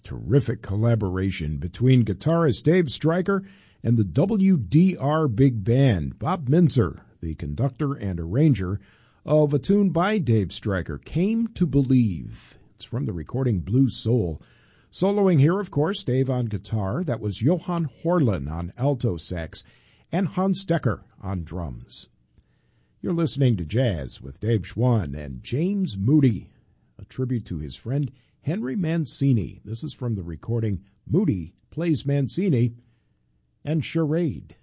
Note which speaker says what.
Speaker 1: terrific collaboration between guitarist Dave Stryker and the WDR Big Band. Bob Minzer, the conductor and arranger of a tune by Dave Stryker, Came to Believe. It's from the recording Blue Soul. Soloing here, of course, Dave on guitar. That was Johan Horlin on alto sax and Hans Decker on drums. You're listening to Jazz with Dave Schwann and James Moody, a tribute to his friend Henry Mancini. This is from the recording Moody Plays Mancini and Charade.